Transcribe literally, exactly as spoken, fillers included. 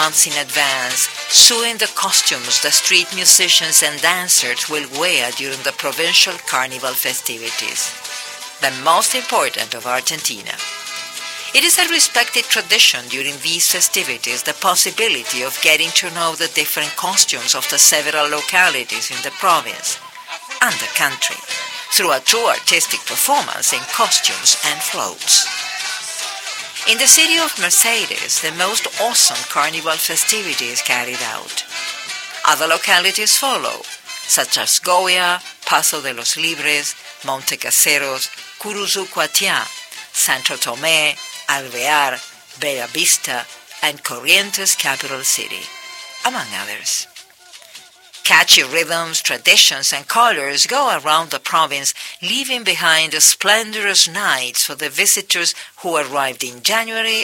months in advance, sewing the costumes the street musicians and dancers will wear during the provincial carnival festivities, the most important of Argentina. It is a respected tradition during these festivities the possibility of getting to know the different costumes of the several localities in the province and the country through a true artistic performance in costumes and floats. In the city of Mercedes, the most awesome carnival festivity is carried out. Other localities follow, such as Goya, Paso de los Libres, Montecaseros, Curuzu-Cuatiá, Santo Tomé, Alvear, Bella Vista, and Corrientes capital city, among others. Catchy rhythms, traditions, and colors go around the province, leaving behind splendorous nights for the visitors who arrived in January